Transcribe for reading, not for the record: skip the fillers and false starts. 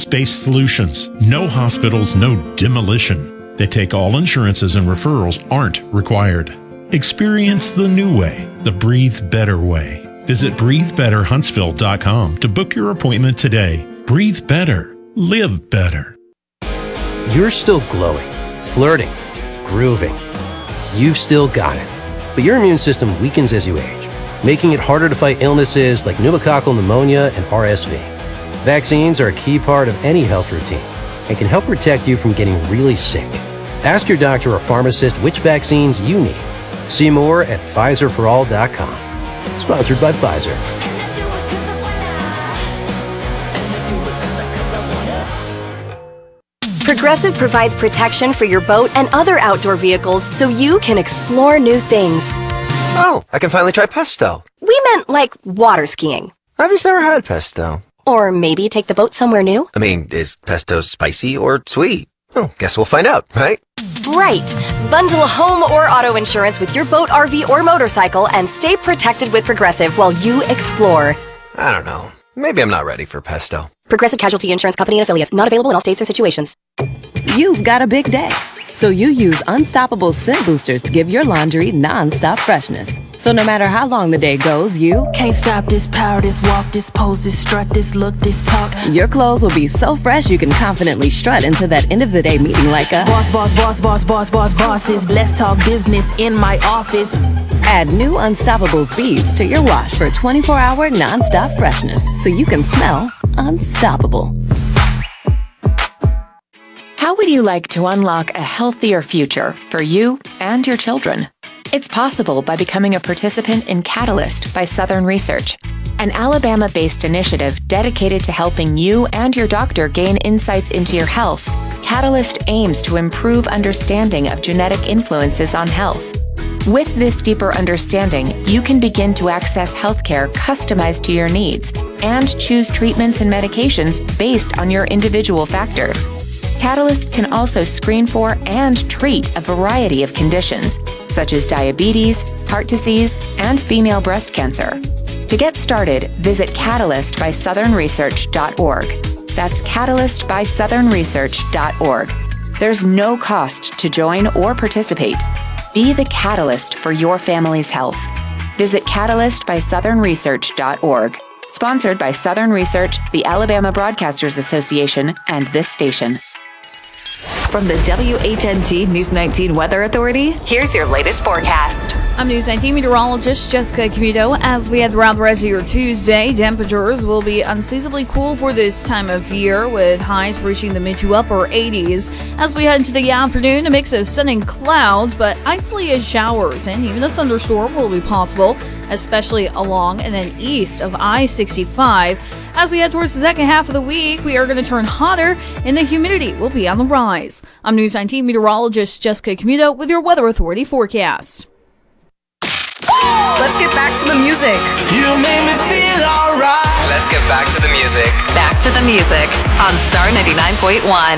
Insurance-based solutions. No hospitals, no demolition. They take all insurances and referrals aren't required. Experience the new way, the Breathe Better way. Visit breathebetterhuntsville.com to book your appointment today. Breathe better. Live better. You're still glowing, flirting, grooving. You've still got it. But your immune system weakens as you age, making it harder to fight illnesses like pneumococcal pneumonia and RSV. Vaccines are a key part of any health routine and can help protect you from getting really sick. Ask your doctor or pharmacist which vaccines you need. See more at PfizerForAll.com. Sponsored by Pfizer. Progressive provides protection for your boat and other outdoor vehicles so you can explore new things. Oh, I can finally try pesto. We meant like water skiing. I've just never had pesto. Or maybe take the boat somewhere new. I mean, is pesto spicy or sweet? Oh, guess we'll find out, right? Right. Bundle home or auto insurance with your boat, RV, or motorcycle and stay protected with Progressive while you explore. I don't know. Maybe I'm not ready for pesto. Progressive Casualty Insurance Company and Affiliates. Not available in all states or situations. You've got a big day, so you use Unstoppable Scent Boosters to give your laundry non-stop freshness. So no matter how long the day goes, you can't stop this power, this walk, this pose, this strut, this look, this talk. Your clothes will be so fresh you can confidently strut into that end of the day meeting like a bosses. Let's talk business in my office. Add new Unstoppable beads to your wash for 24-hour non-stop freshness so you can smell unstoppable. How would you like to unlock a healthier future for you and your children? It's possible by becoming a participant in Catalyst by Southern Research, an Alabama-based initiative dedicated to helping you and your doctor gain insights into your health. Catalyst aims to improve understanding of genetic influences on health. With this deeper understanding, you can begin to access healthcare customized to your needs and choose treatments and medications based on your individual factors. Catalyst can also screen for and treat a variety of conditions, such as diabetes, heart disease, and female breast cancer. To get started, visit catalystbysouthernresearch.org. That's catalystbysouthernresearch.org. There's no cost to join or participate. Be the catalyst for your family's health. Visit catalystbysouthernresearch.org. Sponsored by Southern Research, the Alabama Broadcasters Association, and this station. From the WHNT News 19 Weather Authority, here's your latest forecast. I'm News 19 meteorologist Jessica Camuto. As we head throughout the rest of your Tuesday, temperatures will be unseasonably cool for this time of year, with highs reaching the mid to upper 80s. As we head into the afternoon, a mix of sun and clouds, but isolated showers and even a thunderstorm will be possible, especially along and then east of I-65. As we head towards the second half of the week, we are going to turn hotter and the humidity will be on the rise. I'm News 19 meteorologist Jessica Camuto with your Weather Authority forecast. Let's get back to the music. You made me feel alright. Let's get back to the music. Back to the music on Star 99.1.